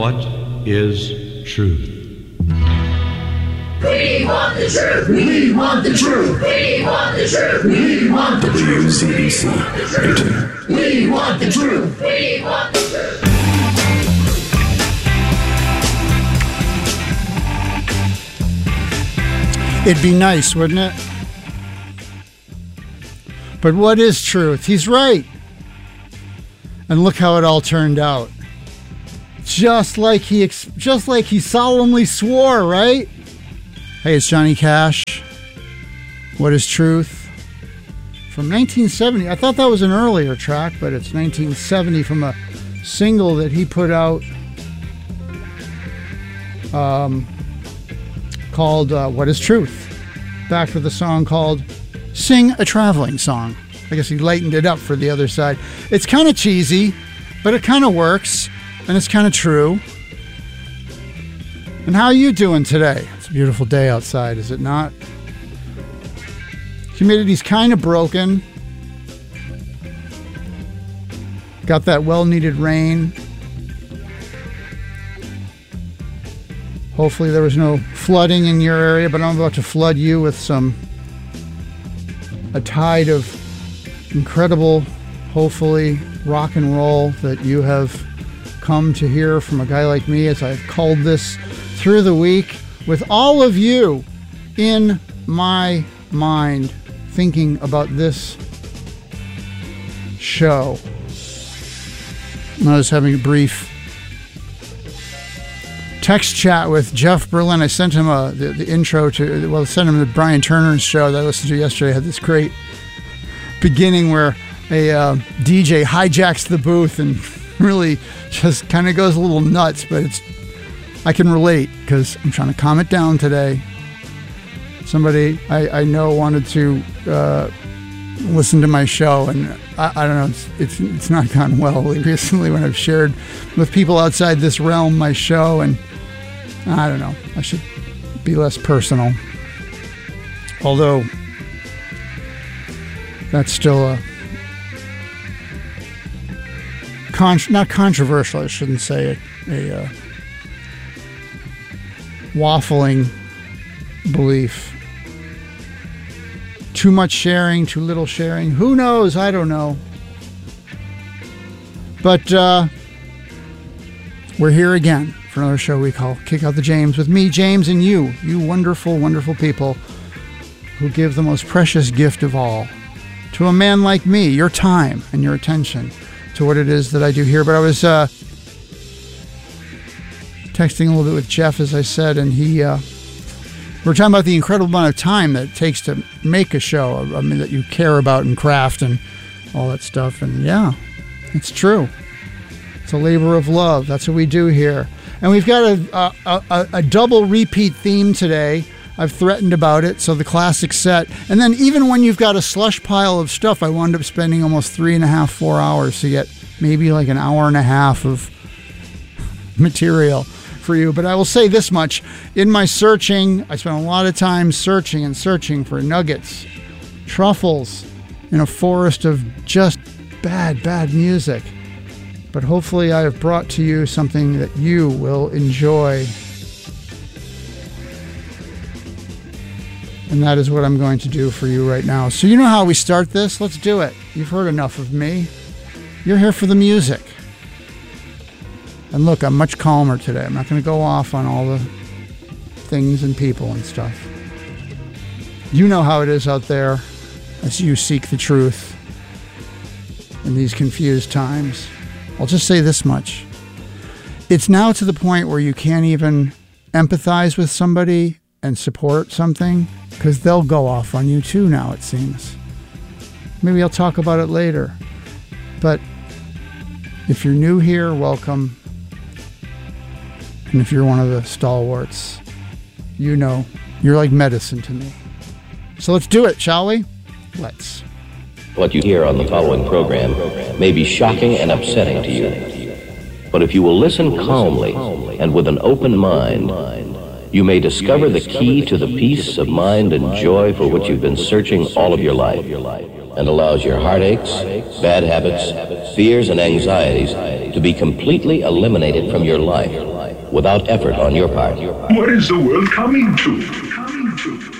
what is truth? We want the truth. We want the truth. We want the truth. We want the truth. WZBC. We want the truth. We want the truth. It'd be nice, wouldn't it? But what is truth? He's right. And look how it all turned out. Just like he solemnly swore, right? Hey, it's Johnny Cash. What is truth? From 1970. I thought that was an earlier track, but it's 1970 from a single that he put out called What is Truth? Back with a song called Sing a Traveling Song. I guess he lightened it up for the other side. It's kind of cheesy, but it kind of works, and it's kind of true. And how are you doing today? It's a beautiful day outside, is it not? Humidity's kind of broken. Got that well-needed rain. Hopefully there was no flooding in your area, but I'm about to flood you with a tide of incredible, hopefully, rock and roll that you have come to hear from a guy like me as I've called this through the week with all of you in my mind thinking about this show. I was having a brief text chat with Jeff Berlin. I sent him the intro to, sent him the Brian Turner's show that I listened to yesterday. I had this great beginning where a DJ hijacks the booth and really just kind of goes a little nuts, but I can relate because I'm trying to calm it down today. Somebody I know wanted to listen to my show, and I don't know, it's not gone well recently when I've shared with people outside this realm my show, and I don't know, I should be less personal. Although that's still not controversial, I shouldn't say a waffling belief. Too much sharing, too little sharing. Who knows? I don't know. But we're here again for another show we call Kick Out the James with me, James, and you wonderful, wonderful people who give the most precious gift of all to a man like me, your time and your attention to what it is that I do here. But I was texting a little bit with Jeff, as I said, and we're talking about the incredible amount of time that it takes to make a show. I mean, that you care about and craft and all that stuff. And yeah, it's true. It's a labor of love. That's what we do here. And we've got a double repeat theme today. I've threatened about it. So the classic set. And then even when you've got a slush pile of stuff, I wound up spending almost 3.5, 4 hours to get maybe like an hour and a half of material for you. But I will say this much. In my searching, I spent a lot of time searching for nuggets, truffles in a forest of just bad music. But hopefully I have brought to you something that you will enjoy. And that is what I'm going to do for you right now. So you know how we start this? Let's do it. You've heard enough of me. You're here for the music. And look, I'm much calmer today. I'm not going to go off on all the things and people and stuff. You know how it is out there as you seek the truth in these confused times. I'll just say this much. It's now to the point where you can't even empathize with somebody and support something because they'll go off on you too now, it seems. Maybe I'll talk about it later. But if you're new here, welcome. And if you're one of the stalwarts, you know, you're like medicine to me. So let's do it, shall we? Let's. What you hear on the following program may be shocking and upsetting to you. But if you will listen calmly and with an open mind, you may discover the key to the peace of mind and joy for which you've been searching all of your life, and allows your heartaches, bad habits, fears, and anxieties to be completely eliminated from your life without effort on your part. What is the world coming to?